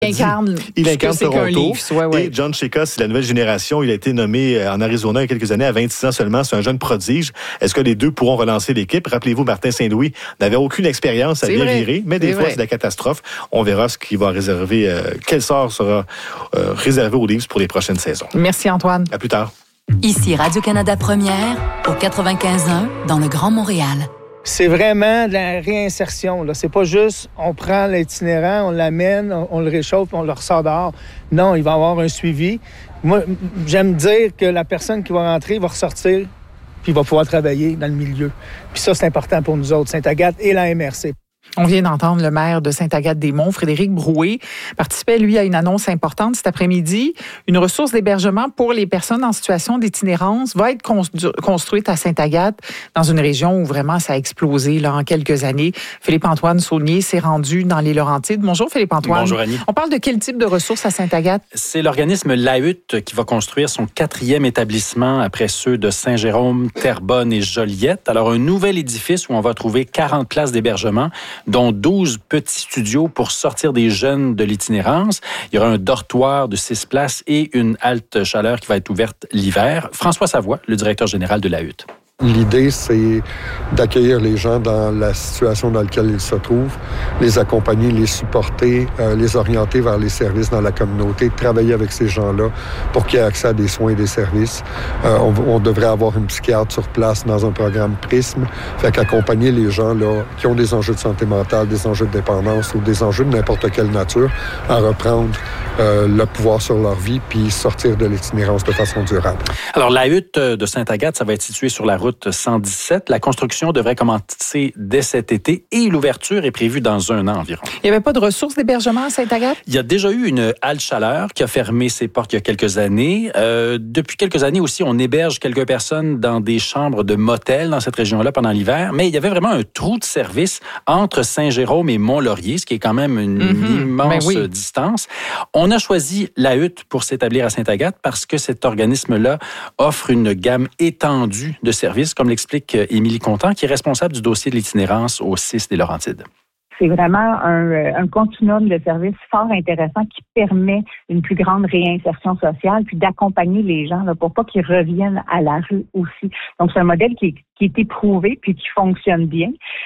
Il incarne Toronto. Ouais. Et John Chayka, c'est la nouvelle génération. Il a été nommé en Arizona il y a quelques années, à 26 ans seulement. C'est un jeune prodige. Est-ce que les deux pourront relancer l'équipe? Rappelez-vous, Martin Saint-Louis n'avait aucune expérience à bien virer, mais des fois, c'est la catastrophe. On verra ce qu'il va réserver, quel sort sera réservé aux Leafs pour les prochaines saisons. Merci, Antoine. À plus tard. Ici Radio-Canada Première, au 95.1, dans le Grand Montréal. C'est vraiment de la réinsertion. Là. C'est pas juste on prend l'itinérant, on l'amène, on le réchauffe, on le ressort dehors. Non, il va y avoir un suivi. Moi, j'aime dire que la personne qui va rentrer va ressortir puis va pouvoir travailler dans le milieu. Puis ça, c'est important pour nous autres, Sainte-Agathe et la MRC. On vient d'entendre le maire de Sainte-Agathe-des-Monts, Frédéric Broué, participait, lui, à une annonce importante cet après-midi. Une ressource d'hébergement pour les personnes en situation d'itinérance va être construite à Sainte-Agathe, dans une région où vraiment ça a explosé là, en quelques années. Philippe-Antoine Saunier s'est rendu dans les Laurentides. Bonjour Philippe-Antoine. Bonjour Annie. On parle de quel type de ressources à Sainte-Agathe? C'est l'organisme Lahut qui va construire son 4e établissement après ceux de Saint-Jérôme, Terrebonne et Joliette. Alors, un nouvel édifice où on va trouver 40 places d'hébergement, dont 12 petits studios pour sortir des jeunes de l'itinérance. Il y aura un dortoir de 6 places et une halte chaleur qui va être ouverte l'hiver. François Savoie, le directeur général de Lahut. L'idée, c'est d'accueillir les gens dans la situation dans laquelle ils se trouvent, les accompagner, les supporter, les orienter vers les services dans la communauté, travailler avec ces gens-là pour qu'ils aient accès à des soins et des services. On devrait avoir une psychiatre sur place dans un programme Prisme, fait qu'accompagner les gens là qui ont des enjeux de santé mentale, des enjeux de dépendance ou des enjeux de n'importe quelle nature à reprendre le pouvoir sur leur vie puis sortir de l'itinérance de façon durable. Alors, la hutte de Sainte-Agathe, ça va être situé sur la route 117. La construction devrait commencer dès cet été et l'ouverture est prévue dans 1 an environ. Il n'y avait pas de ressources d'hébergement à Sainte-Agathe? Il y a déjà eu une halte chaleur qui a fermé ses portes il y a quelques années. Depuis quelques années aussi, on héberge quelques personnes dans des chambres de motel dans cette région-là pendant l'hiver, mais il y avait vraiment un trou de service entre Saint-Jérôme et Mont-Laurier, ce qui est quand même une immense distance. On a choisi la hutte pour s'établir à Sainte-Agathe parce que cet organisme-là offre une gamme étendue de services, comme l'explique Émilie Contant, qui est responsable du dossier de l'itinérance au 6 des Laurentides. C'est vraiment un continuum de services fort intéressant qui permet une plus grande réinsertion sociale puis d'accompagner les gens là, pour pas qu'ils reviennent à la rue aussi. Donc, c'est un modèle qui est éprouvé puis qui fonctionne bien.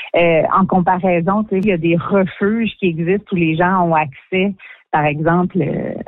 En comparaison, il y a des refuges qui existent où les gens ont accès, par exemple,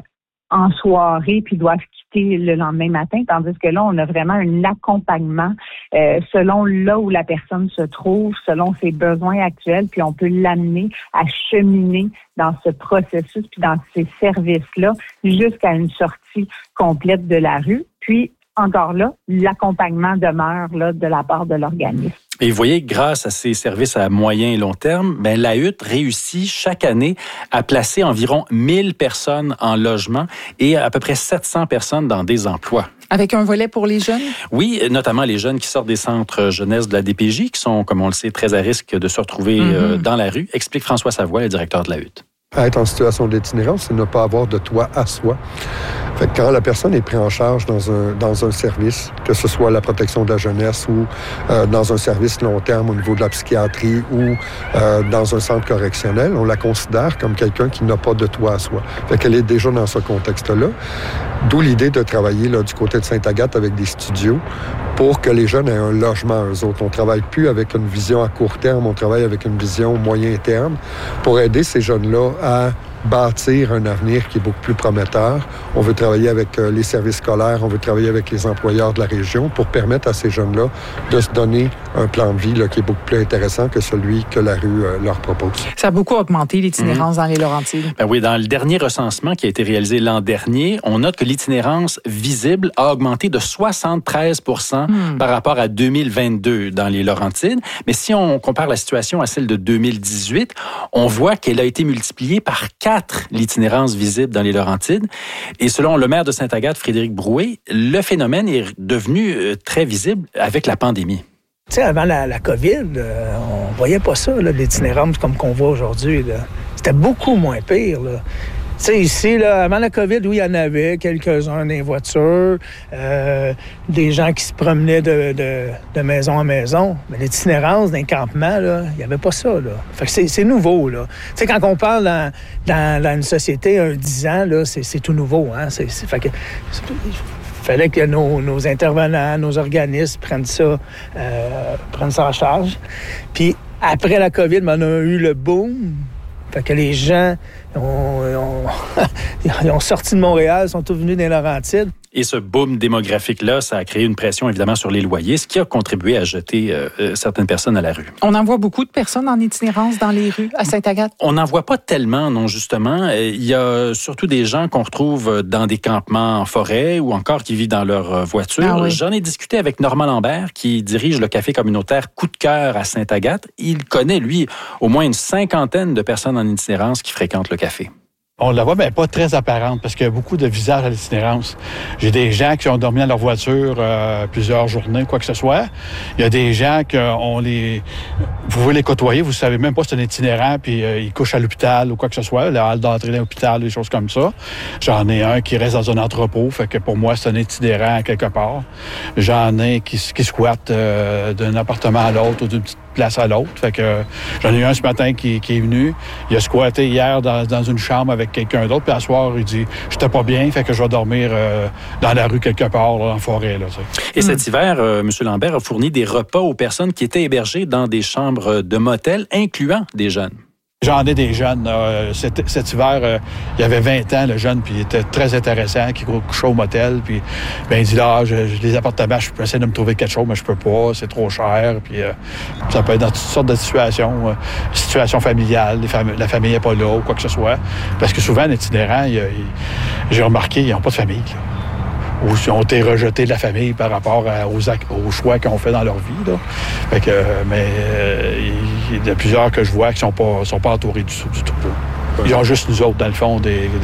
en soirée, puis doivent quitter le lendemain matin, tandis que là, on a vraiment un accompagnement selon là où la personne se trouve, selon ses besoins actuels, puis on peut l'amener à cheminer dans ce processus, puis dans ces services-là, jusqu'à une sortie complète de la rue. Puis, encore là, l'accompagnement demeure là, de la part de l'organisme. Et vous voyez, grâce à ces services à moyen et long terme, la hutte réussit chaque année à placer environ 1000 personnes en logement et à peu près 700 personnes dans des emplois. Avec un volet pour les jeunes? Oui, notamment les jeunes qui sortent des centres jeunesse de la DPJ, qui sont, comme on le sait, très à risque de se retrouver dans la rue, explique François Savoie, le directeur de la hutte. Être en situation d'itinérance, c'est ne pas avoir de toit à soi. Fait que quand la personne est prise en charge dans un service, que ce soit la protection de la jeunesse ou dans un service long terme au niveau de la psychiatrie ou dans un centre correctionnel, on la considère comme quelqu'un qui n'a pas de toit à soi. Fait qu'elle est déjà dans ce contexte-là. D'où l'idée de travailler là, du côté de Sainte-Agathe avec des studios pour que les jeunes aient un logement eux autres. On travaille plus avec une vision à court terme, on travaille avec une vision moyen terme pour aider ces jeunes-là à bâtir un avenir qui est beaucoup plus prometteur. On veut travailler avec les services scolaires, on veut travailler avec les employeurs de la région pour permettre à ces jeunes-là de se donner un plan de vie là, qui est beaucoup plus intéressant que celui que la rue leur propose. Ça a beaucoup augmenté l'itinérance dans les Laurentides. Oui, dans le dernier recensement qui a été réalisé l'an dernier, on note que l'itinérance visible a augmenté de 73% par rapport à 2022 dans les Laurentides. Mais si on compare la situation à celle de 2018, on voit qu'elle a été multipliée par 4 l'itinérance visible dans les Laurentides. Et selon le maire de Sainte-Agathe, Frédéric Broué, le phénomène est devenu très visible avec la pandémie. Tu sais, avant la COVID, on voyait pas ça, là, l'itinérance comme qu'on voit aujourd'hui. Là. C'était beaucoup moins pire. Là. sais, ici, là, avant la COVID, oui, il y en avait quelques-uns dans les voitures, des gens qui se promenaient de maison en maison. Mais l'itinérance d'un campement, là, il n'y avait pas ça, là. Fait que c'est nouveau, là. Tu sais, quand on parle dans une société, 10 ans, là, c'est tout nouveau, hein. Fait que... Il fallait que nos intervenants, nos organismes prennent ça en charge. Puis après la COVID, on a eu le boom. Fait que les gens ils ont sorti de Montréal, sont tous venus dans les Laurentides. Et ce boom démographique-là, ça a créé une pression évidemment sur les loyers, ce qui a contribué à jeter certaines personnes à la rue. On en voit beaucoup de personnes en itinérance dans les rues à Sainte-Agathe? On n'en voit pas tellement, non, justement. Il y a surtout des gens qu'on retrouve dans des campements en forêt ou encore qui vivent dans leur voiture. Ah oui. J'en ai discuté avec Normand Lambert, qui dirige le café communautaire Coup de cœur à Sainte-Agathe. Il connaît, lui, au moins une 50aine de personnes en itinérance qui fréquentent le café. On la voit, mais pas très apparente, parce qu'il y a beaucoup de visages à l'itinérance. J'ai des gens qui ont dormi dans leur voiture plusieurs journées, quoi que ce soit. Il y a des gens vous pouvez les côtoyer, vous savez même pas si c'est un itinérant, puis ils couchent à l'hôpital ou quoi que ce soit, la halle d'entrée dans l'hôpital, des choses comme ça. J'en ai un qui reste dans un entrepôt, fait que pour moi, c'est un itinérant quelque part. J'en ai qui squattent d'un appartement à l'autre ou d'une petite place à l'autre. Fait que j'en ai eu un ce matin qui est venu. Il a squatté hier dans une chambre avec quelqu'un d'autre. Puis à soir, il dit « J'étais pas bien, fait que je vais dormir dans la rue quelque part, là, en forêt. » Et cet hiver, M. Lambert a fourni des repas aux personnes qui étaient hébergées dans des chambres de motel, incluant des jeunes. J'en ai des jeunes. Cet hiver, il y avait 20 ans, le jeune, puis il était très intéressant, qui couchait au motel. Puis, il dit là, j'ai des appartements, je peux essayer de me trouver quelque chose, mais je peux pas, c'est trop cher. Puis, ça peut être dans toutes sortes de situations. Situations familiales, la famille n'est pas là ou quoi que ce soit. Parce que souvent, les itinérants, j'ai remarqué, ils n'ont pas de famille, là. Ou ils ont été rejetés de la famille par rapport aux choix qu'ils ont fait dans leur vie. Là. Fait que, il y a plusieurs que je vois qui sont pas entourés du tout. Ils ont juste nous autres, dans le fond,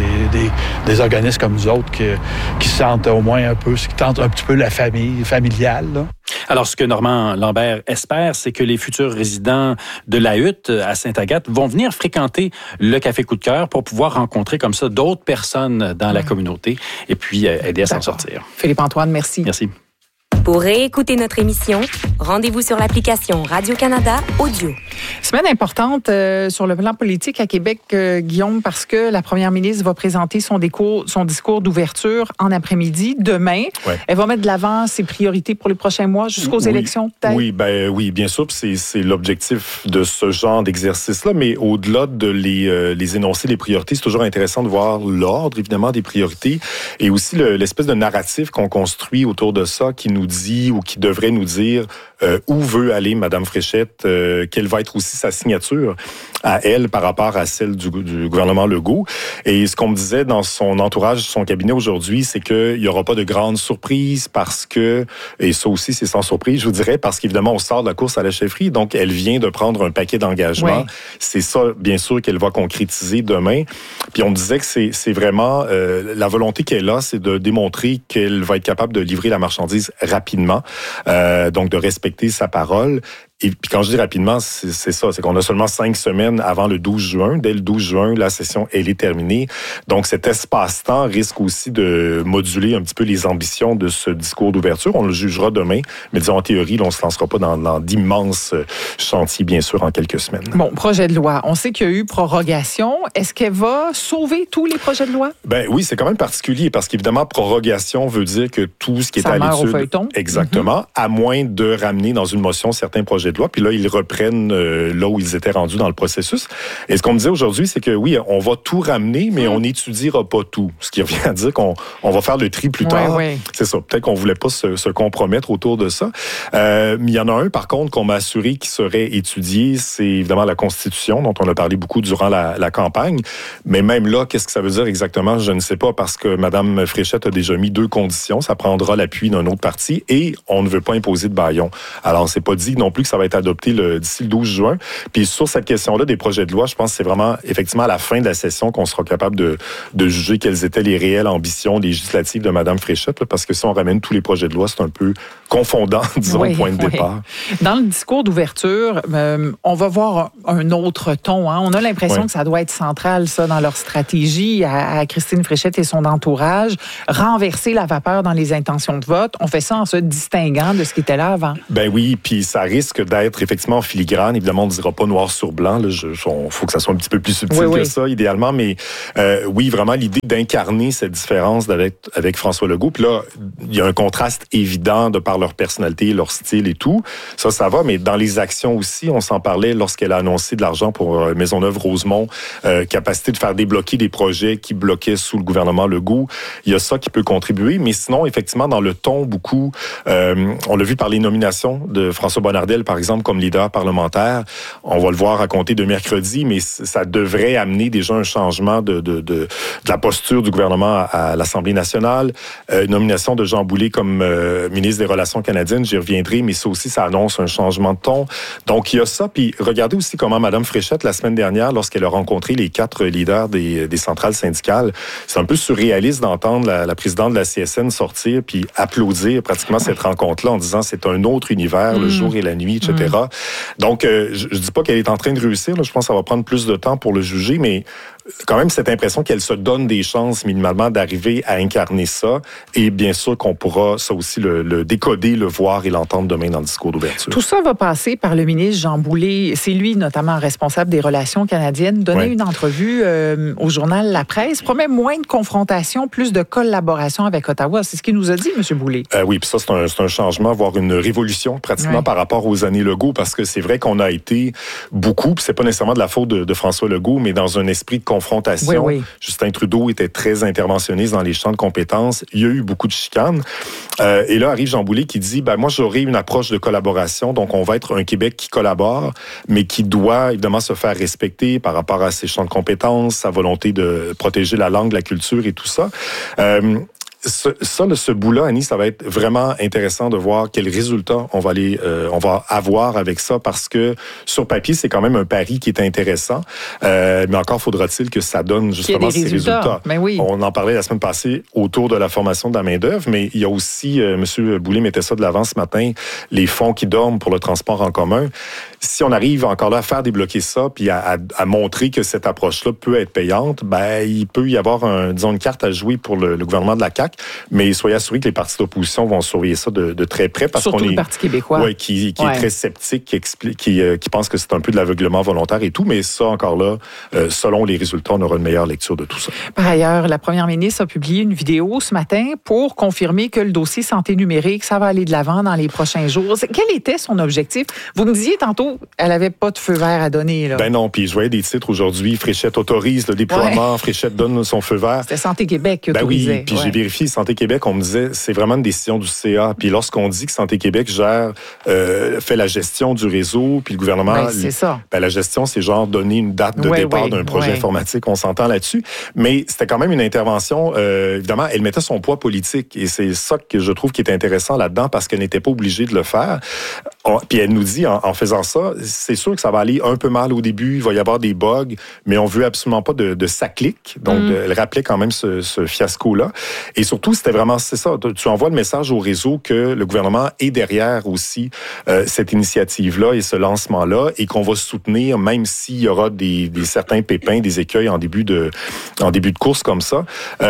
des organismes comme nous autres qui se sentent au moins un peu, qui tentent un petit peu la famille familiale. Là. Alors, ce que Normand Lambert espère, c'est que les futurs résidents de la Hutte à Sainte-Agathe vont venir fréquenter le Café Coup de cœur pour pouvoir rencontrer comme ça d'autres personnes dans la communauté et puis aider à s'en sortir. Philippe-Antoine, merci. Merci. Pour réécouter notre émission, rendez-vous sur l'application Radio-Canada Audio. Semaine importante sur le plan politique à Québec, Guillaume, parce que la première ministre va présenter son discours d'ouverture en après-midi, demain. Ouais. Elle va mettre de l'avant ses priorités pour les prochains mois jusqu'aux élections, peut-être? Oui, bien sûr. C'est l'objectif de ce genre d'exercice-là, mais au-delà de les énoncer, les priorités, c'est toujours intéressant de voir l'ordre, évidemment, des priorités et aussi l'espèce de narratif qu'on construit autour de ça qui nous dit ou qui devrait nous dire où veut aller Mme Fréchette, quelle va être aussi sa signature à elle par rapport à celle du gouvernement Legault. Et ce qu'on me disait dans son entourage, son cabinet aujourd'hui, c'est qu'il n'y aura pas de grandes surprises parce que, et ça aussi c'est sans surprise, je vous dirais, parce qu'évidemment on sort de la course à la chefferie, donc elle vient de prendre un paquet d'engagements. Oui. C'est ça, bien sûr, qu'elle va concrétiser demain. Puis on me disait que c'est vraiment la volonté qu'elle a, c'est de démontrer qu'elle va être capable de livrer la marchandise rapidement, donc de respecter sa parole. Et puis quand je dis rapidement, c'est ça, c'est qu'on a seulement 5 semaines avant le 12 juin. Dès le 12 juin, la session, elle est terminée. Donc cet espace-temps risque aussi de moduler un petit peu les ambitions de ce discours d'ouverture. On le jugera demain, mais disons en théorie, là, on ne se lancera pas dans d'immenses chantiers, bien sûr, en quelques semaines. Bon, projet de loi. On sait qu'il y a eu prorogation. Est-ce qu'elle va sauver tous les projets de loi? Ben oui, c'est quand même particulier parce qu'évidemment, prorogation veut dire que tout ce qui est à l'étude... Ça meurt au feuilleton. Exactement, à moins de ramener dans une motion certains projets de loi. Puis là, ils reprennent là où ils étaient rendus dans le processus. Et ce qu'on me disait aujourd'hui, c'est que oui, on va tout ramener, mais on n'étudiera pas tout. Ce qui revient à dire qu'on va faire le tri plus tard. Oui. C'est ça. Peut-être qu'on voulait pas se compromettre autour de ça. Mais il y en a un, par contre, qu'on m'a assuré qui serait étudié. C'est évidemment la Constitution, dont on a parlé beaucoup durant la campagne. Mais même là, qu'est-ce que ça veut dire exactement? Je ne sais pas, parce que Mme Fréchette a déjà mis 2 conditions. Ça prendra l'appui d'un autre parti et on ne veut pas imposer de bâillon. Alors, c'est pas dit non plus que ça va va être adopté d'ici le 12 juin. Puis sur cette question-là des projets de loi, je pense que c'est vraiment effectivement à la fin de la session qu'on sera capable de juger quelles étaient les réelles ambitions législatives de Mme Fréchette, là, parce que si on ramène tous les projets de loi, c'est un peu confondant, disons, au point de départ. Dans le discours d'ouverture, on va voir un autre ton. Hein? On a l'impression que ça doit être central, ça, dans leur stratégie à Christine Fréchette et son entourage. Renverser la vapeur dans les intentions de vote. On fait ça en se distinguant de ce qui était là avant. Ben oui, puis ça risque d'être effectivement en filigrane. Évidemment, on ne dira pas noir sur blanc. Il faut que ça soit un petit peu plus subtil que ça, idéalement. Mais oui, vraiment, l'idée d'incarner cette différence avec François Legault. Puis là, il y a un contraste évident de par leur personnalité, leur style et tout. Ça va. Mais dans les actions aussi, on s'en parlait lorsqu'elle a annoncé de l'argent pour Maisonneuve-Rosemont, capacité de faire débloquer des projets qui bloquaient sous le gouvernement Legault. Il y a ça qui peut contribuer. Mais sinon, effectivement, dans le ton, beaucoup, on l'a vu par les nominations de François Bonnardel, par exemple, comme leader parlementaire. On va le voir à compter de mercredi, mais ça devrait amener déjà un changement de la posture du gouvernement à l'Assemblée nationale. Nomination de Jean Boulet comme ministre des Relations canadiennes, j'y reviendrai, mais ça aussi, ça annonce un changement de ton. Donc, il y a ça. Puis, regardez aussi comment Mme Fréchette, la semaine dernière, lorsqu'elle a rencontré les 4 leaders des centrales syndicales, c'est un peu surréaliste d'entendre la présidente de la CSN sortir puis applaudir pratiquement cette rencontre-là en disant c'est un autre univers, le jour et la nuit, etc. Donc, je dis pas qu'elle est en train de réussir. Là, je pense que ça va prendre plus de temps pour le juger, mais quand même cette impression qu'elle se donne des chances minimalement d'arriver à incarner ça. Et bien sûr qu'on pourra ça aussi le décoder, le voir et l'entendre demain dans le discours d'ouverture. Tout ça va passer par le ministre Jean Boulet. C'est lui notamment responsable des relations canadiennes. Donner une entrevue au journal La Presse promet moins de confrontation, plus de collaboration avec Ottawa. C'est ce qu'il nous a dit, M. Boulet. Oui, puis ça, c'est un changement, voire une révolution pratiquement par rapport aux années Legault, parce que c'est vrai qu'on a été beaucoup, puis c'est pas nécessairement de la faute de François Legault, mais dans un esprit de confrontation. Justin Trudeau était très interventionniste dans les champs de compétences. Il y a eu beaucoup de chicanes. Et là arrive Jean Boulet qui dit, moi, j'aurai une approche de collaboration, donc on va être un Québec qui collabore, mais qui doit évidemment se faire respecter par rapport à ses champs de compétences, sa volonté de protéger la langue, la culture et tout ça. Ce bout-là, Annie, ça va être vraiment intéressant de voir quels résultats on va avoir avec ça, parce que sur papier, c'est quand même un pari qui est intéressant. Mais encore faudra-t-il que ça donne justement ces résultats. Mais oui. On en parlait la semaine passée autour de la formation de la main-d'œuvre, mais il y a aussi, M. Boulet mettait ça de l'avant ce matin, les fonds qui dorment pour le transport en commun. Si on arrive encore là à faire débloquer ça, puis à montrer que cette approche-là peut être payante, il peut y avoir une carte à jouer pour le gouvernement de la CAQ. Mais soyez assurés que les partis d'opposition vont surveiller ça de très près. Parce surtout le Parti québécois. Oui, qui est très sceptique, qui pense que c'est un peu de l'aveuglement volontaire et tout. Mais ça, encore là, selon les résultats, on aura une meilleure lecture de tout ça. Par ailleurs, la première ministre a publié une vidéo ce matin pour confirmer que le dossier santé numérique, ça va aller de l'avant dans les prochains jours. Quel était son objectif? Vous me disiez tantôt, elle n'avait pas de feu vert à donner. Là. Non, puis je voyais des titres aujourd'hui. Fréchette autorise le déploiement. Fréchette donne son feu vert. C'était Santé Québec qui autorisait. Oui, puis j'ai vérifié Santé Québec, on me disait, c'est vraiment une décision du CA. Puis lorsqu'on dit que Santé Québec fait la gestion du réseau, puis le gouvernement... c'est ça. La gestion, c'est genre donner une date de départ d'un projet informatique, on s'entend là-dessus. Mais c'était quand même une intervention, évidemment, elle mettait son poids politique. Et c'est ça que je trouve qui est intéressant là-dedans, parce qu'elle n'était pas obligée de le faire. Puis elle nous dit, en faisant ça, c'est sûr que ça va aller un peu mal au début, il va y avoir des bugs, mais on veut absolument pas de saclic. Donc, elle rappelait quand même ce fiasco-là. Et surtout, c'était vraiment, c'est ça, tu envoies le message au réseau que le gouvernement est derrière aussi cette initiative-là et ce lancement-là, et qu'on va soutenir, même s'il y aura des certains pépins, des écueils en début de course comme ça.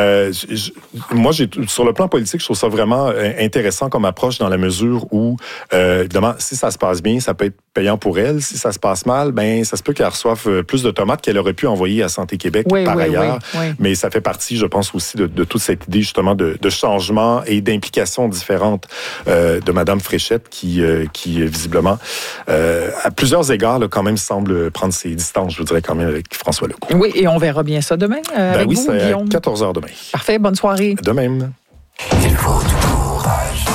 Moi, sur le plan politique, je trouve ça vraiment intéressant comme approche, dans la mesure où, évidemment, si ça se passe bien, ça peut être payant pour elle. Si ça se passe mal, ça se peut qu'elle reçoive plus de tomates qu'elle aurait pu envoyer à Santé Québec par ailleurs. Oui. Mais ça fait partie, je pense, aussi de toute cette idée, justement, de changement et d'implications différentes de Mme Fréchette qui visiblement, à plusieurs égards, là, quand même, semble prendre ses distances, je dirais, quand même, avec François Legault. Oui, et on verra bien ça demain avec vous, c'est Guillaume. à 14h demain. Parfait, bonne soirée. De même. Il faut du courage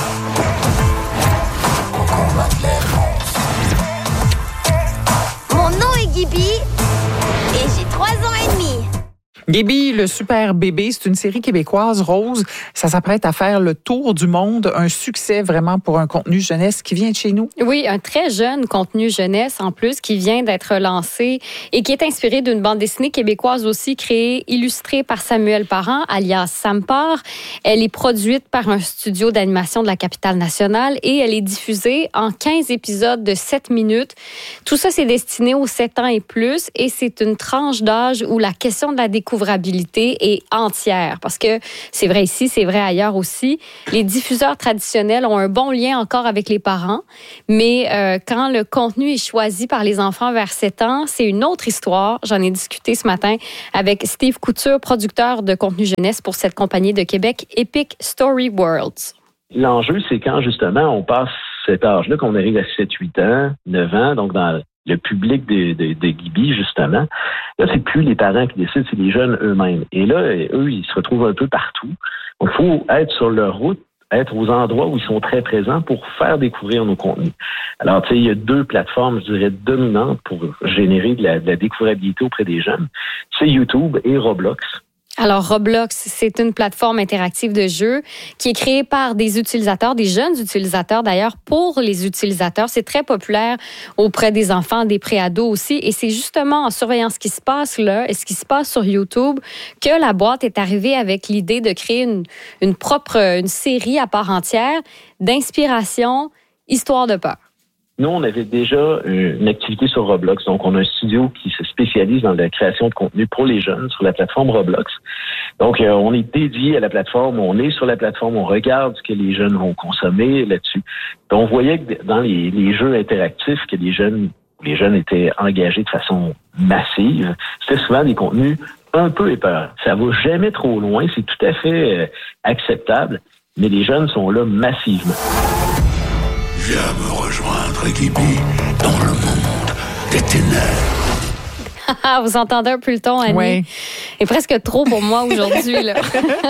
pour combattre l'errance. Mon nom est Gibi et j'ai 3 ans et demi. Gaby, le super bébé, c'est une série québécoise, Rose. Ça s'apprête à faire le tour du monde. Un succès vraiment pour un contenu jeunesse qui vient de chez nous. Oui, un très jeune contenu jeunesse en plus qui vient d'être lancé et qui est inspiré d'une bande dessinée québécoise aussi créée, illustrée par Samuel Parent, alias Sampar. Elle est produite par un studio d'animation de la capitale nationale et elle est diffusée en 15 épisodes de 7 minutes. Tout ça, c'est destiné aux 7 ans et plus et c'est une tranche d'âge où la question de la découverte est entière. Parce que c'est vrai ici, c'est vrai ailleurs aussi. Les diffuseurs traditionnels ont un bon lien encore avec les parents, mais quand le contenu est choisi par les enfants vers 7 ans, c'est une autre histoire. J'en ai discuté ce matin avec Steve Couture, producteur de contenu jeunesse pour cette compagnie de Québec, Epic Story Worlds. L'enjeu, c'est quand justement on passe cet âge-là, qu'on arrive à 7, 8 ans, 9 ans, donc dans le public de Gibi, justement. Là, c'est plus les parents qui décident, c'est les jeunes eux-mêmes. Et là, eux, ils se retrouvent un peu partout. Donc, il faut être sur leur route, être aux endroits où ils sont très présents pour faire découvrir nos contenus. Alors, tu sais, il y a 2 plateformes, je dirais, dominantes pour générer de la découvrabilité auprès des jeunes. C'est YouTube et Roblox. Alors, Roblox, c'est une plateforme interactive de jeux qui est créée par des utilisateurs, des jeunes utilisateurs d'ailleurs, pour les utilisateurs. C'est très populaire auprès des enfants, des préados aussi. Et c'est justement en surveillant ce qui se passe là et ce qui se passe sur YouTube que la boîte est arrivée avec l'idée de créer une série à part entière d'inspiration, histoire de peur. Nous, on avait déjà une activité sur Roblox. Donc, on a un studio qui se spécialise dans la création de contenu pour les jeunes sur la plateforme Roblox. Donc, on est dédié à la plateforme, on est sur la plateforme, on regarde ce que les jeunes vont consommer là-dessus. Donc, on voyait que dans les jeux interactifs que les jeunes étaient engagés de façon massive, c'était souvent des contenus un peu épeurants. Ça va jamais trop loin, c'est tout à fait acceptable, mais les jeunes sont là massivement. Viens me rejoindre, Gibi, dans le monde des ténèbres. Vous entendez un peu le ton, Annie? Oui. Et presque trop pour moi aujourd'hui, là.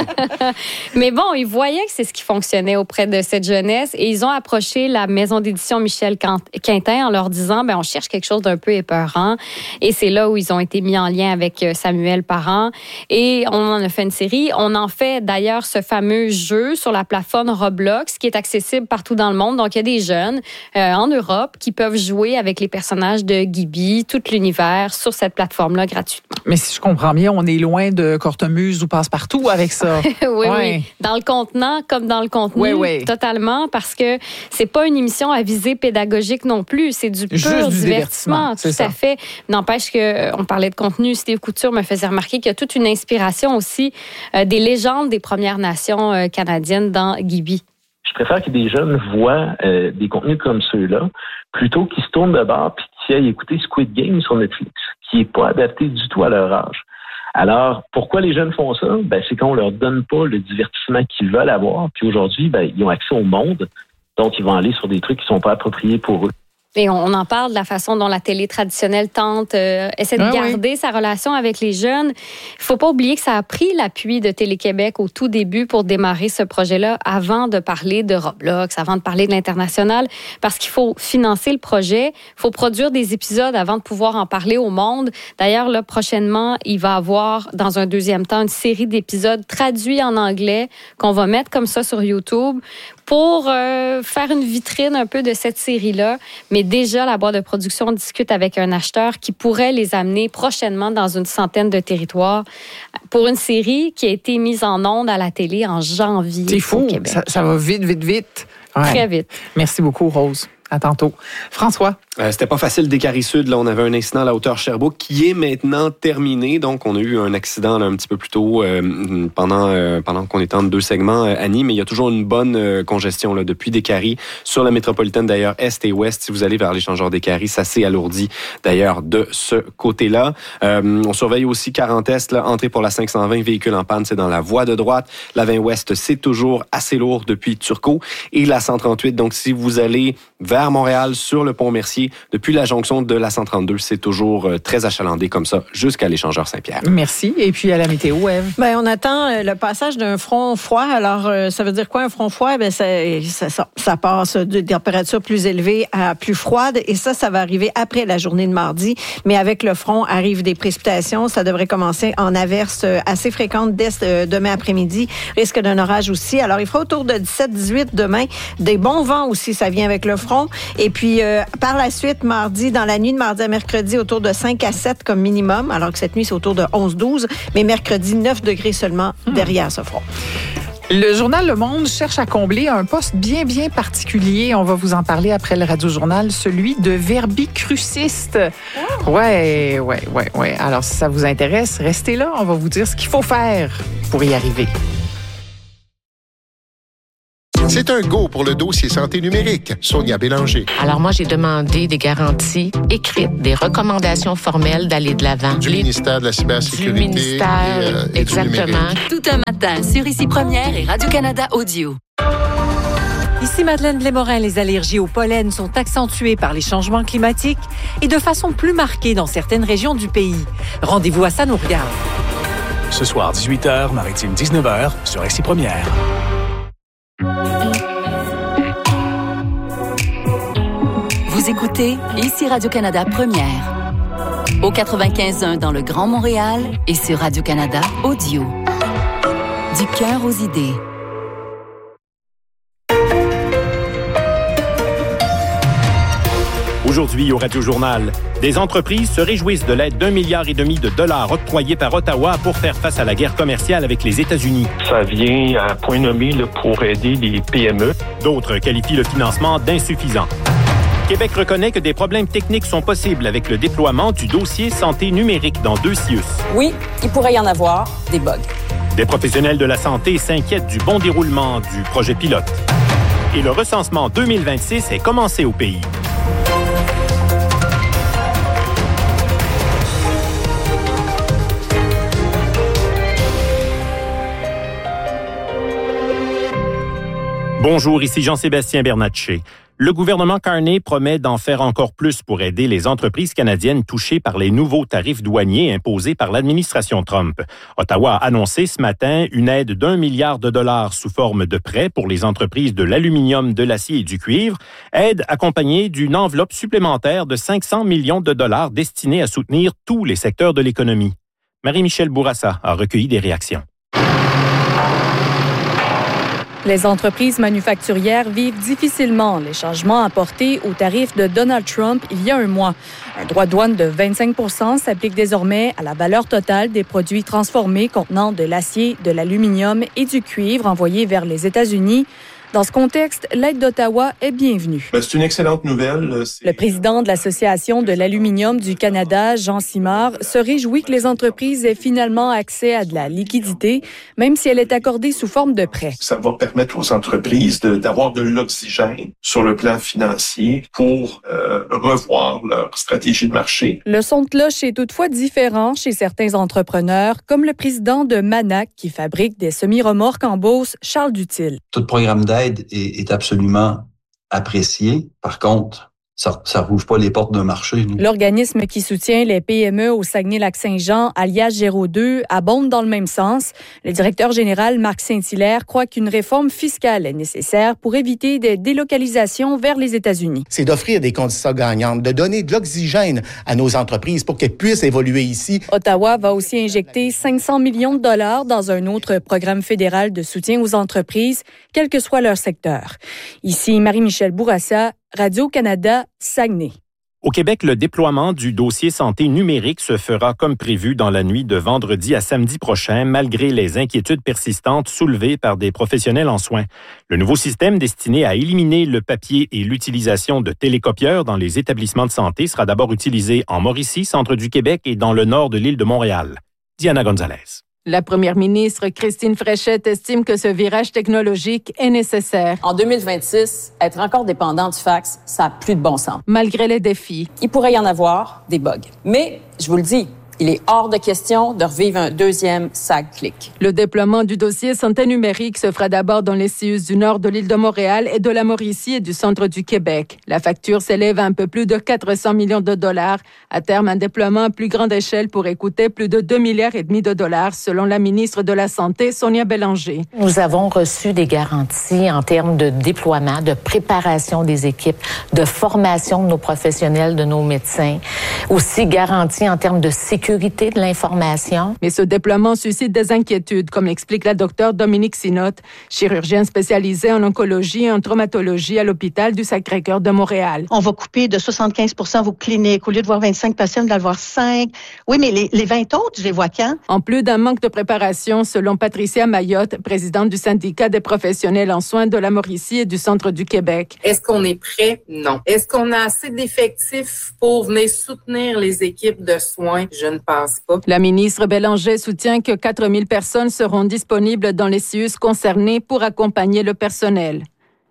Mais bon, ils voyaient que c'est ce qui fonctionnait auprès de cette jeunesse et ils ont approché la maison d'édition Michel Quintin en leur disant, on cherche quelque chose d'un peu épeurant. Et c'est là où ils ont été mis en lien avec Samuel Parent. Et on en a fait une série. On en fait d'ailleurs ce fameux jeu sur la plateforme Roblox qui est accessible partout dans le monde. Donc, il y a des jeunes en Europe qui peuvent jouer avec les personnages de Gibi, tout l'univers sur cette plateforme-là gratuitement. Mais si je comprends bien, on est loin de Cortemuse ou Passe-Partout avec ça. Oui. Dans le contenant comme dans le contenu, totalement, parce que c'est pas une émission à visée pédagogique non plus, c'est du pur divertissement. Tout à fait. N'empêche qu'on parlait de contenu, Steve Couture me faisait remarquer qu'il y a toute une inspiration aussi des légendes des Premières Nations canadiennes dans Gibi. Je préfère que des jeunes voient des contenus comme ceux-là plutôt qu'ils se tournent de bord et qu'ils aillent écouter Squid Game sur Netflix, qui n'est pas adapté du tout à leur âge. Alors, pourquoi les jeunes font ça? C'est qu'on leur donne pas le divertissement qu'ils veulent avoir. Puis aujourd'hui, ils ont accès au monde, donc ils vont aller sur des trucs qui sont pas appropriés pour eux. Et on en parle de la façon dont la télé traditionnelle essaie de garder sa relation avec les jeunes. Il faut pas oublier que ça a pris l'appui de Télé-Québec au tout début pour démarrer ce projet-là avant de parler de Roblox, avant de parler de l'international, parce qu'il faut financer le projet, il faut produire des épisodes avant de pouvoir en parler au monde. D'ailleurs, là, prochainement, il va y avoir, dans un deuxième temps, une série d'épisodes traduits en anglais qu'on va mettre comme ça sur YouTube pour faire une vitrine un peu de cette série-là. Mais déjà, la boîte de production discute avec un acheteur qui pourrait les amener prochainement dans une centaine de territoires pour une série qui a été mise en ondes à la télé en janvier. C'est fou, ça va vite. Ouais. Très vite. Merci beaucoup, Rose. À tantôt. François? C'était pas facile d'Écarie Sud. Là, on avait un incident à la hauteur Sherbrooke qui est maintenant terminé. Donc, on a eu un accident là, un petit peu plus tôt pendant qu'on était en 2 segments, Annie. Mais il y a toujours une bonne congestion là, depuis d'Écarie sur la métropolitaine, d'ailleurs, est et ouest. Si vous allez vers l'échangeur d'Écarie, ça s'est alourdi, d'ailleurs, de ce côté-là. On surveille aussi 40 Est, là, entrée pour la 520, véhicule en panne, c'est dans la voie de droite. La 20 Ouest, c'est toujours assez lourd depuis Turcot. Et la 138, donc si vous allez vers Montréal, sur le pont Mercier, Depuis la jonction de la 132, c'est toujours très achalandé comme ça, jusqu'à l'échangeur Saint-Pierre. Merci. Et puis à la météo, Ève? Bien, on attend le passage d'un front froid. Alors, ça veut dire quoi, un front froid? Bien, ça passe de températures plus élevées à plus froides. Et ça va arriver après la journée de mardi. Mais avec le front, arrivent des précipitations. Ça devrait commencer en averse assez fréquente dès demain après-midi. Risque d'un orage aussi. Alors, il fera autour de 17-18 demain. Des bons vents aussi, ça vient avec le front. Et puis, par la suite, mardi, dans la nuit de mardi à mercredi, autour de 5 à 7 comme minimum, alors que cette nuit, c'est autour de 11-12. Mais mercredi, 9 degrés seulement derrière ce front. Le journal Le Monde cherche à combler un poste bien particulier. On va vous en parler après le Radio-Journal, celui de verbicruciste. Ouais. Alors, si ça vous intéresse, restez là. On va vous dire ce qu'il faut faire pour y arriver. C'est un go pour le dossier santé numérique. Sonia Bélanger. Alors moi, j'ai demandé des garanties écrites, des recommandations formelles d'aller de l'avant. Du ministère de la cybersécurité. Du ministère, exactement. Tout un matin sur Ici Première et Radio-Canada Audio. Ici Madeleine Blais-Morin, les allergies au pollen sont accentuées par les changements climatiques et de façon plus marquée dans certaines régions du pays. Rendez-vous à Ça nous regarde. Ce soir, 18h, Maritime 19h, sur Ici Première. Vous écoutez Ici Radio-Canada Première. Au 95.1 dans le Grand Montréal et sur Radio-Canada Audio. Du cœur aux idées. Aujourd'hui, au Radio-Journal, des entreprises se réjouissent de l'aide d'1,5 milliard de dollars octroyée par Ottawa pour faire face à la guerre commerciale avec les États-Unis. Ça vient à point nommé pour aider les PME. D'autres qualifient le financement d'insuffisant. Québec reconnaît que des problèmes techniques sont possibles avec le déploiement du dossier santé numérique dans 2 CIUS. Oui, il pourrait y en avoir des bugs. Des professionnels de la santé s'inquiètent du bon déroulement du projet pilote. Et le recensement 2026 est commencé au pays. Bonjour, ici Jean-Sébastien Bernatchez. Le gouvernement Carney promet d'en faire encore plus pour aider les entreprises canadiennes touchées par les nouveaux tarifs douaniers imposés par l'administration Trump. Ottawa a annoncé ce matin une aide d'1 milliard de dollars sous forme de prêts pour les entreprises de l'aluminium, de l'acier et du cuivre, aide accompagnée d'une enveloppe supplémentaire de 500 millions de dollars destinée à soutenir tous les secteurs de l'économie. Marie-Michel Bourassa a recueilli des réactions. Les entreprises manufacturières vivent difficilement les changements apportés aux tarifs de Donald Trump il y a un mois. Un droit de douane de 25 % s'applique désormais à la valeur totale des produits transformés contenant de l'acier, de l'aluminium et du cuivre envoyés vers les États-Unis. Dans ce contexte, l'aide d'Ottawa est bienvenue. C'est une excellente nouvelle. Le président de l'Association de l'aluminium du Canada, Jean Simard, se réjouit que les entreprises aient finalement accès à de la liquidité, même si elle est accordée sous forme de prêt. Ça va permettre aux entreprises d'avoir de l'oxygène sur le plan financier pour revoir leur stratégie de marché. Le son de cloche est toutefois différent chez certains entrepreneurs, comme le président de Manac, qui fabrique des semi-remorques en Beauce, Charles Dutil. Tout programme d'aide est absolument apprécié. Par contre, ça rouvre pas les portes d'un marché. L'organisme qui soutient les PME au Saguenay-Lac-Saint-Jean, alias Géraud 2, abonde dans le même sens. Le directeur général Marc Saint-Hilaire croit qu'une réforme fiscale est nécessaire pour éviter des délocalisations vers les États-Unis. C'est d'offrir des conditions gagnantes, de donner de l'oxygène à nos entreprises pour qu'elles puissent évoluer ici. Ottawa va aussi injecter 500 millions de dollars dans un autre programme fédéral de soutien aux entreprises, quel que soit leur secteur. Ici, Marie-Michel Bourassa, Radio-Canada, Saguenay. Au Québec, le déploiement du dossier santé numérique se fera comme prévu dans la nuit de vendredi à samedi prochain, malgré les inquiétudes persistantes soulevées par des professionnels en soins. Le nouveau système destiné à éliminer le papier et l'utilisation de télécopieurs dans les établissements de santé sera d'abord utilisé en Mauricie, centre du Québec et dans le nord de l'île de Montréal. Diana Gonzalez. La première ministre Christine Fréchette estime que ce virage technologique est nécessaire. En 2026, être encore dépendant du fax, ça n'a plus de bon sens. Malgré les défis. Il pourrait y en avoir des bugs. Mais, je vous le dis, Il est hors de question de revivre un deuxième SAG-CLIC. Le déploiement du dossier santé numérique se fera d'abord dans les CIUS du nord de l'île de Montréal et de la Mauricie et du centre du Québec. La facture s'élève à un peu plus de 400 millions de dollars. À terme, un déploiement à plus grande échelle pourrait coûter plus de 2,5 milliards de dollars, selon la ministre de la Santé, Sonia Bélanger. Nous avons reçu des garanties en termes de déploiement, de préparation des équipes, de formation de nos professionnels, de nos médecins, aussi garanties en termes de sécurité de l'information. Mais ce déploiement suscite des inquiétudes, comme l'explique la docteure Dominique Sinotte, chirurgienne spécialisée en oncologie et en traumatologie à l'hôpital du Sacré-Cœur de Montréal. On va couper de 75% vos cliniques. Au lieu de voir 25 patients, d'en voir 5. Oui, mais les 20 autres, je les vois quand? En plus d'un manque de préparation, selon Patricia Mayotte, présidente du syndicat des professionnels en soins de la Mauricie et du centre du Québec. Est-ce qu'on est prêt? Non. Est-ce qu'on a assez d'effectifs pour venir soutenir les équipes de soins? Je ne pense pas. La ministre Bélanger soutient que 4000 personnes seront disponibles dans les CIUS concernés pour accompagner le personnel.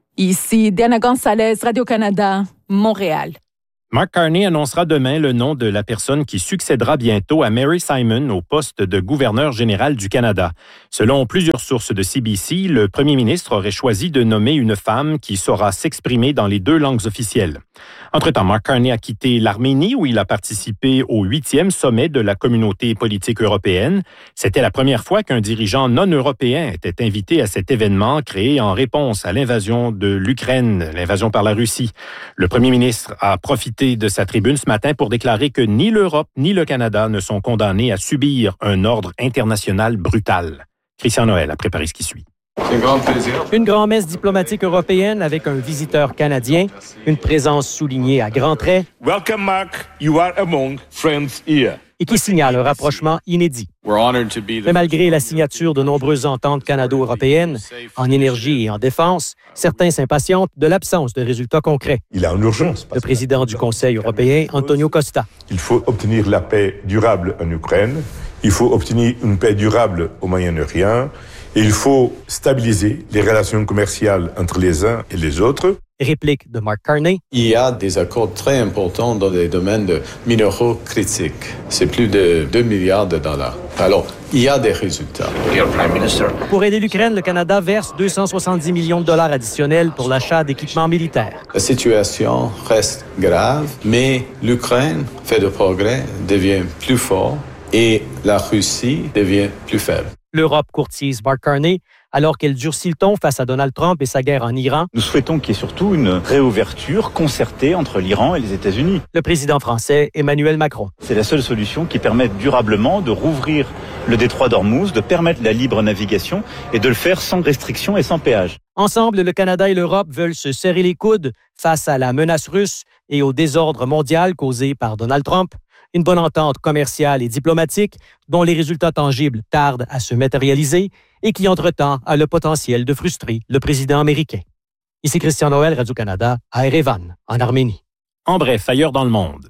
Ici, Diana Gonzalez, Radio-Canada, Montréal. Mark Carney annoncera demain le nom de la personne qui succédera bientôt à Mary Simon au poste de gouverneur général du Canada. Selon plusieurs sources de CBC, le premier ministre aurait choisi de nommer une femme qui saura s'exprimer dans les 2 langues officielles. Entre-temps, Mark Carney a quitté l'Arménie où il a participé au 8e sommet de la communauté politique européenne. C'était la première fois qu'un dirigeant non européen était invité à cet événement créé en réponse à l'invasion de l'Ukraine, l'invasion par la Russie. Le premier ministre a profité de sa tribune ce matin pour déclarer que ni l'Europe ni le Canada ne sont condamnés à subir un ordre international brutal. Christian Noël a préparé ce qui suit. C'est un grand plaisir. Une grand-messe diplomatique européenne avec un visiteur canadien, une présence soulignée à grands traits. Welcome, Mark. You are among friends here. Et qui signale un rapprochement inédit. Mais malgré la signature de nombreuses ententes canado-européennes en énergie et en défense, certains s'impatientent de l'absence de résultats concrets. Il est en urgence. Le président du Conseil européen, Antonio Costa. Il faut obtenir la paix durable en Ukraine. Il faut obtenir une paix durable au Moyen-Orient. Et il faut stabiliser les relations commerciales entre les uns et les autres. Réplique de Mark Carney. Il y a des accords très importants dans les domaines de minéraux critiques. C'est plus de 2 milliards de dollars. Alors, il y a des résultats. Pour aider l'Ukraine, le Canada verse 270 millions de dollars additionnels pour l'achat d'équipements militaires. La situation reste grave, mais l'Ukraine fait de progrès, devient plus fort et la Russie devient plus faible. L'Europe courtise Mark Carney alors qu'elle durcit le ton face à Donald Trump et sa guerre en Iran. Nous souhaitons qu'il y ait surtout une réouverture concertée entre l'Iran et les États-Unis. Le président français, Emmanuel Macron. C'est la seule solution qui permette durablement de rouvrir le détroit d'Ormuz, de permettre la libre navigation et de le faire sans restriction et sans péage. Ensemble, le Canada et l'Europe veulent se serrer les coudes face à la menace russe et au désordre mondial causé par Donald Trump. Une bonne entente commerciale et diplomatique dont les résultats tangibles tardent à se matérialiser et qui, entre-temps, a le potentiel de frustrer le président américain. Ici Christian Noël, Radio-Canada, à Erevan, en Arménie. En bref, ailleurs dans le monde.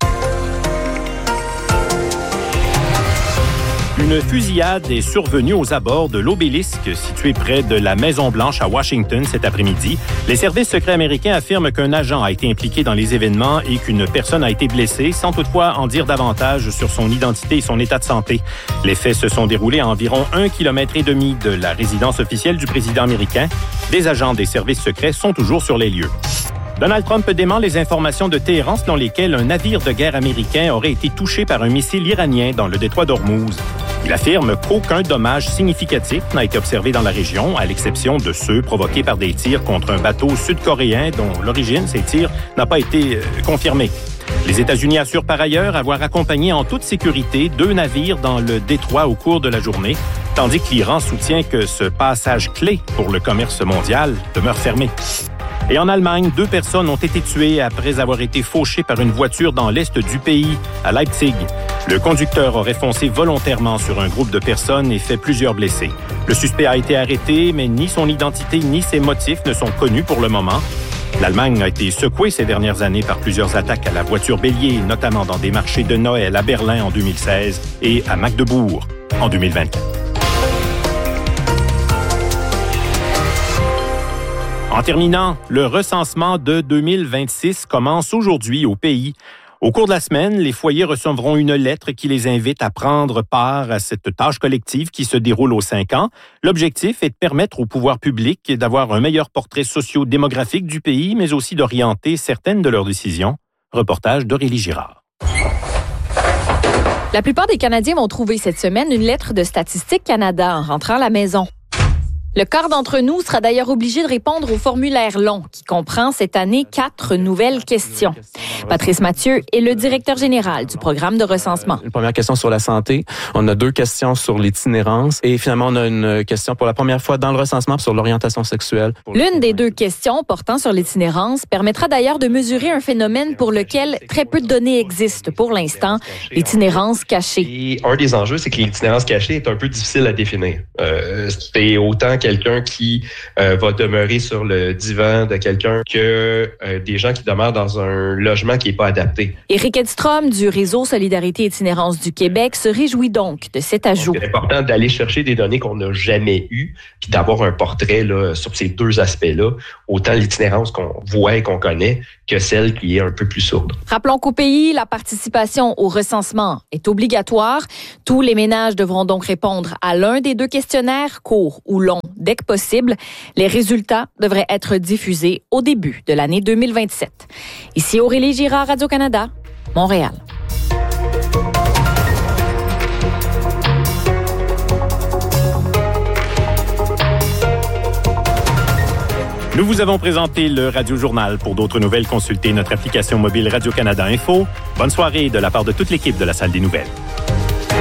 Une fusillade est survenue aux abords de l'obélisque situé près de la Maison-Blanche à Washington cet après-midi. Les services secrets américains affirment qu'un agent a été impliqué dans les événements et qu'une personne a été blessée, sans toutefois en dire davantage sur son identité et son état de santé. Les faits se sont déroulés à environ 1,5 km de la résidence officielle du président américain. Des agents des services secrets sont toujours sur les lieux. Donald Trump dément les informations de Téhéran selon lesquelles un navire de guerre américain aurait été touché par un missile iranien dans le détroit d'Ormuz. Il affirme qu'aucun dommage significatif n'a été observé dans la région, à l'exception de ceux provoqués par des tirs contre un bateau sud-coréen dont l'origine, ces tirs, n'a pas été confirmée. Les États-Unis assurent par ailleurs avoir accompagné en toute sécurité 2 navires dans le détroit au cours de la journée, tandis que l'Iran soutient que ce passage clé pour le commerce mondial demeure fermé. Et en Allemagne, 2 personnes ont été tuées après avoir été fauchées par une voiture dans l'est du pays, à Leipzig. Le conducteur aurait foncé volontairement sur un groupe de personnes et fait plusieurs blessés. Le suspect a été arrêté, mais ni son identité ni ses motifs ne sont connus pour le moment. L'Allemagne a été secouée ces dernières années par plusieurs attaques à la voiture bélier, notamment dans des marchés de Noël à Berlin en 2016 et à Magdebourg en 2024. En terminant, le recensement de 2026 commence aujourd'hui au pays. Au cours de la semaine, les foyers recevront une lettre qui les invite à prendre part à cette tâche collective qui se déroule aux 5 ans. L'objectif est de permettre au pouvoir public d'avoir un meilleur portrait socio-démographique du pays, mais aussi d'orienter certaines de leurs décisions. Reportage d'Aurélie Girard. La plupart des Canadiens vont trouver cette semaine une lettre de Statistique Canada en rentrant à la maison. Le quart d'entre nous sera d'ailleurs obligé de répondre au formulaire long qui comprend cette année 4 nouvelles questions. Patrice Mathieu est le directeur général du programme de recensement. Une première question sur la santé. On a 2 questions sur l'itinérance et finalement, on a une question pour la première fois dans le recensement sur l'orientation sexuelle. L'une des 2 questions portant sur l'itinérance permettra d'ailleurs de mesurer un phénomène pour lequel très peu de données existent pour l'instant, l'itinérance cachée. Et un des enjeux, c'est que l'itinérance cachée est un peu difficile à définir. C'est autant quelqu'un qui va demeurer sur le divan de quelqu'un que des gens qui demeurent dans un logement qui n'est pas adapté. Éric Edstrom du Réseau Solidarité Itinérance du Québec se réjouit donc de cet ajout. C'est important d'aller chercher des données qu'on n'a jamais eues puis d'avoir un portrait là, sur ces 2 aspects-là, autant l'itinérance qu'on voit et qu'on connaît que celle qui est un peu plus sourde. Rappelons qu'au pays, la participation au recensement est obligatoire. Tous les ménages devront donc répondre à l'un des 2 questionnaires, court ou long, dès que possible. Les résultats devraient être diffusés au début de l'année 2027. Ici Aurélie Girard, Radio-Canada, Montréal. Nous vous avons présenté le Radio-Journal. Pour d'autres nouvelles, consultez notre application mobile Radio-Canada Info. Bonne soirée de la part de toute l'équipe de la Salle des Nouvelles.